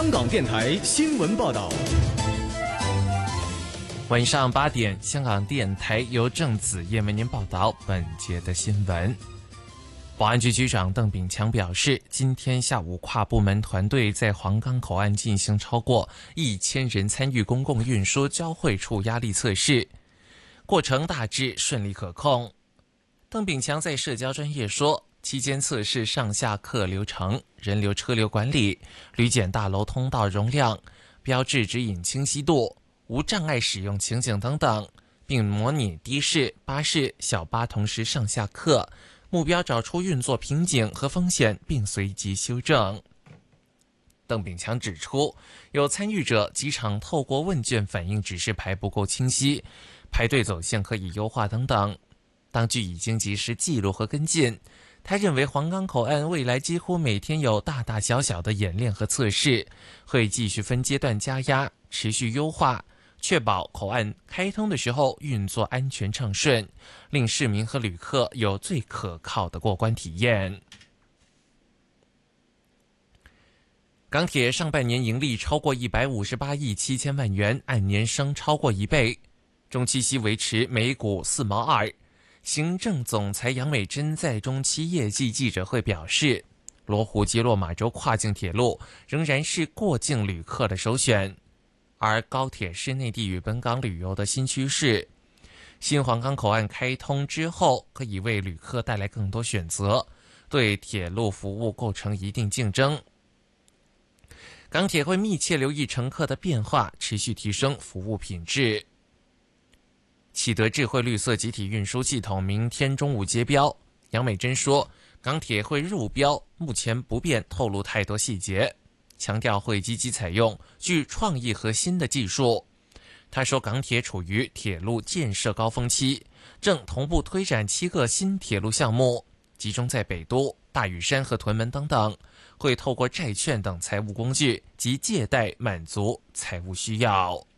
香港电台新闻报道。 晚上8点，香港电台由郑子燕为您报道本节的新闻。保安局局长邓炳强表示，今天下午跨部门团队在黄冈口岸进行超过1000人参与公共运输交汇处压力测试，过程大致顺利可控。邓炳强在社交专页说，期间测试上下客流程、人流车流管理、旅检大楼通道容量、标志指引清晰度、无障碍使用情景等等，并模拟的士、巴士、小巴同时上下客，目标找出运作瓶颈和风险，并随即修正。邓炳强指出，有参与者机场透过问卷反映指示牌不够清晰，排队走线可以优化等等，当局已经及时记录和跟进。他认为黄冈口岸未来几乎每天有大大小小的演练和测试，会继续分阶段加压，持续优化，确保口岸开通的时候运作安全畅顺，令市民和旅客有最可靠的过关体验。港铁上半年盈利超过158亿7千万元，按年升超过1倍，中期息维持每股4毛2。行政总裁杨美珍在中期业绩记者会表示，罗湖及落马洲跨境铁路仍然是过境旅客的首选，而高铁是内地与本港旅游的新趋势。新黄冈口岸开通之后，可以为旅客带来更多选择，对铁路服务构成一定竞争。港铁会密切留意乘客的变化，持续提升服务品质。启德智慧绿色集体运输系统明天中午接标，杨美珍说，港铁会入标，目前不便透露太多细节，强调会积极采用具创意和新的技术。他说，港铁处于铁路建设高峰期，正同步推展7个新铁路项目，集中在北都、大屿山和屯门等等，会透过债券等财务工具及借贷满足财务需要。